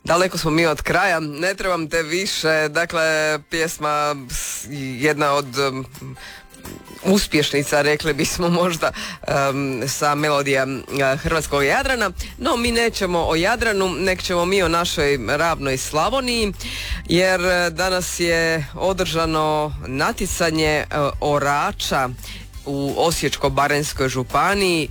Daleko smo mi od kraja, ne trebam te više, dakle pjesma jedna od uspješnica, rekli bismo možda, sa melodija hrvatskog Jadrana, no mi nećemo o Jadranu, nek ćemo mi o našoj ravnoj Slavoniji, jer danas je održano natjecanje orača u Osječko-baranjskoj županiji,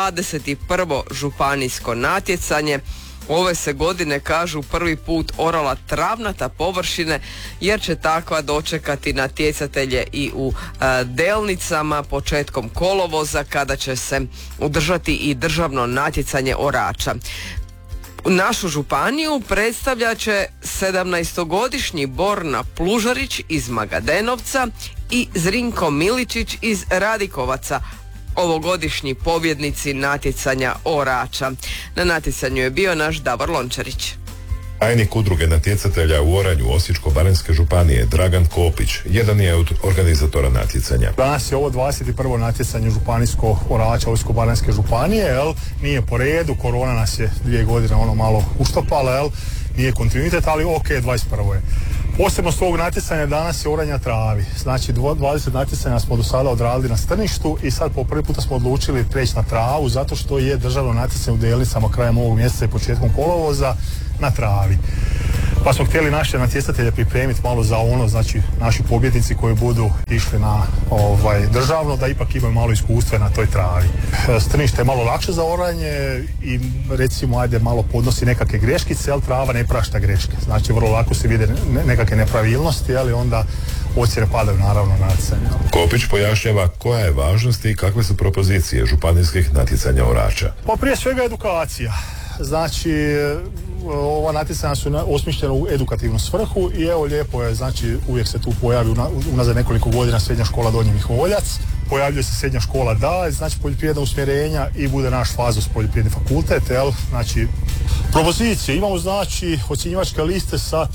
21. županijsko natjecanje. Ove se godine, kažu, prvi put orala travnata površine, jer će takva dočekati natjecatelje i u Delnicama početkom kolovoza, kada će se održati i državno natjecanje orača. Našu županiju predstavlja će 17-godišnji Borna Plužarić iz Magadenovca i Zrinko Miličić iz Radikovaca, ovogodišnji pobjednici natjecanja orača. Na natjecanju je bio naš Davor Lončarić. Tajnik udruge natjecatelja u oranju Osječko-baranjske županije Dragan Kopić jedan je od organizatora natjecanja. Danas je ovo 21. natjecanje županijsko orača Osječko-baranjske županije, nije po redu, korona nas je 2 godine malo uštopala, nije kontinuitet, ali ok, 21. je. Posebnost ovog natjecanja danas je oranja travi. Znači 20 natjecanja smo do sada odradili na strništu i sad po prvi puta smo odlučili preći na travu, zato što je državno natjecanje u Delnicama krajem ovog mjeseca i početkom kolovoza na travi. Pa smo htjeli naše natjecatelje pripremiti malo za ono, znači naši pobjednici koji budu išli na državno, da ipak imaju malo iskustva na toj travi. Strnište je malo lakše za oranje i recimo malo podnosi nekakve greškice, ali trava ne prašta greške. Znači vrlo lako se vide nekakve nepravilnosti, ali onda ocjene padaju naravno na natjecanje. Kopić pojašnjava koja je važnost i kakve su propozicije županijskih natjecanja orača. Pa prije svega edukacija. Znači, ova natjecanja su osmišljena u edukativnu svrhu i evo lijepo je, znači uvijek se tu pojavi unazad nekoliko godina srednja škola Donji Miholjac, pojavljuje se srednja škola DAJ, znači poljoprivredna usmjerenja i bude naš Fazos poljoprivredni fakultet, znači propozicije. Imamo znači ocjenjivačke liste sa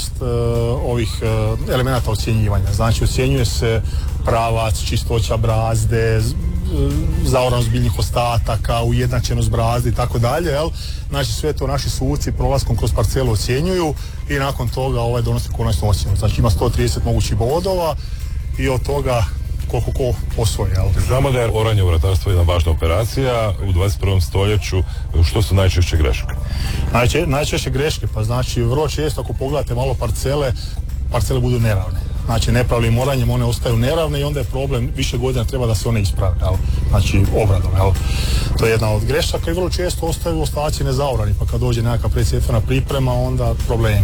13 elemenata ocjenjivanja, znači ocjenjuje se pravac, čistoća brazde, zaoranost biljnih ostataka, ujednačenost brazde i tako dalje, znači sve to naši suci prolaskom kroz parcelu ocjenjuju i nakon toga donosi konačnu ocjenu. Znači ima 130 mogućih bodova i od toga koliko ko osvoji. Znamo da je oranje u ratarstvu jedna važna operacija u 21. stoljeću. Što su najčešće greške? Najčešće greške, pa znači vrlo često ako pogledate malo parcele budu neravne. Znači nepravilnim oranjem one ostaju neravne i onda je problem, više godina treba da se one isprave, znači obradom. To je jedna od grešaka i vrlo često ostaju ostaci nezaorani, pa kad dođe nekakva predsjetvena priprema, onda problemi.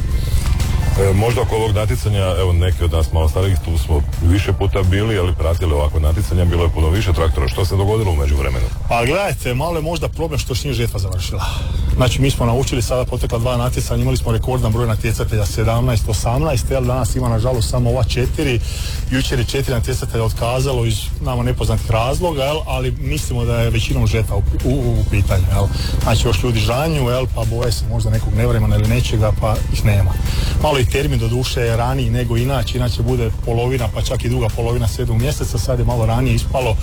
Možda oko ovog natjecanja, evo neki od nas malo starijih, tu smo više puta bili, ali pratili ovako natjecanja, bilo je puno više traktora. Što se dogodilo u međuvremenu? Pa gledajte, malo je možda problem što nije žetva završila. Znači mi smo naučili sada protekla 2 natjecanja, imali smo rekordan broj natjecatelja 17, 18, danas ima nažalost samo ova 4, jučer je 4 natjecatelja otkazalo iz nama nepoznatih razloga, ali mislimo da je većinom žetva u pitanju. Znači još ljudi žanju, pa boje se možda nekog nevremena ili nečega, pa ih nema. Malo i termin do duše je raniji nego inače bude polovina, pa čak i druga polovina 7. mjeseca, sad je malo ranije ispalo.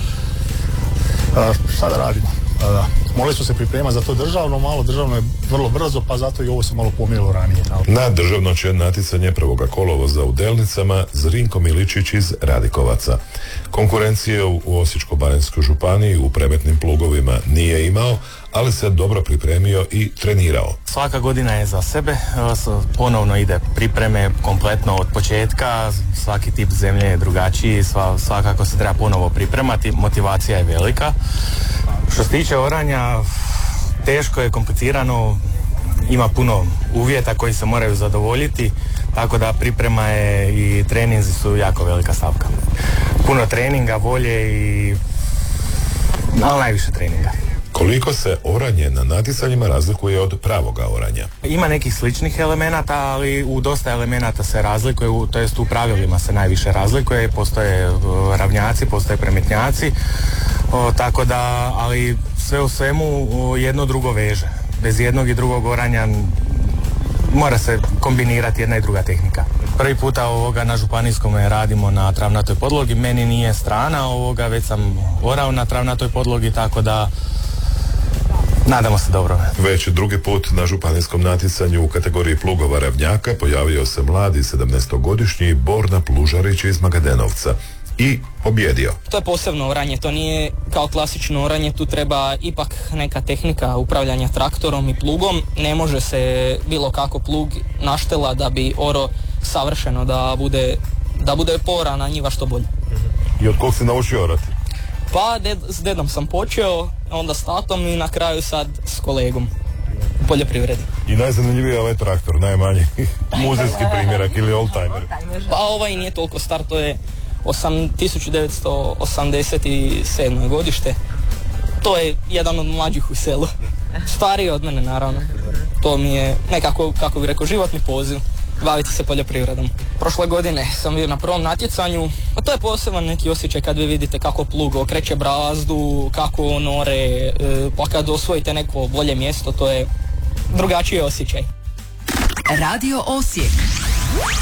Šta da radimo? Morali smo se pripremati za to državno je vrlo brzo, pa zato i ovo se malo pomjerilo ranije. Na državno će natjecanje 1. kolovoza u Delnicama Zrinko Miličić iz Radikovaca. Konkurencije u Osječko-baranjskoj županiji u premetnim plugovima nije imao, ali se dobro pripremio i trenirao. Svaka godina je za sebe, ponovno ide pripreme kompletno od početka, svaki tip zemlje je drugačiji, svakako se treba ponovo pripremati, motivacija je velika. Što se tiče oranja, teško je, komplicirano, ima puno uvjeta koji se moraju zadovoljiti, tako da priprema je i treninzi su jako velika stavka. Puno treninga, volje ali najviše treninga. Koliko se oranje na natjecanjima razlikuje od pravoga oranja? Ima nekih sličnih elemenata, ali u dosta elemenata se razlikuje, to jest u pravilima se najviše razlikuje, postoje ravnjaci, postoje premetnjaci, tako da, ali sve u svemu jedno drugo veže. Bez jednog i drugog oranja mora se kombinirati jedna i druga tehnika. Prvi puta na županijskom radimo na travnatoj podlogi, meni nije strana već sam orao na travnatoj podlogi, tako da Nadamo se dobro. Već drugi put na županijskom natjecanju u kategoriji plugova ravnjaka pojavio se mladi 17-godišnji Borna Plužarić iz Magadenovca i pobjedio. To je posebno oranje, to nije kao klasično oranje, tu treba ipak neka tehnika upravljanja traktorom i plugom. Ne može se bilo kako plug naštela da bi oro savršeno, da bude poorana njiva što bolje. I od kog si naučio orati? Pa s dedom sam počeo, onda s tatom i na kraju sad s kolegom u poljoprivredi. I najzanimljiviji je ovaj traktor, najmanji muzejski primjerak ili oldtimer. Pa ovaj nije toliko star, to je 1987. godište. To je jedan od mlađih u selu. Stariji od mene, naravno. To mi je nekako, kako bih rekao, životni poziv. Baviti se poljoprivredom. Prošle godine sam bio na prvom natjecanju, a to je poseban neki osjećaj kad vi vidite kako plug okreće brazdu, kako on ore, pa kad osvojite neko bolje mjesto, to je drugačiji osjećaj. Radio Osijek.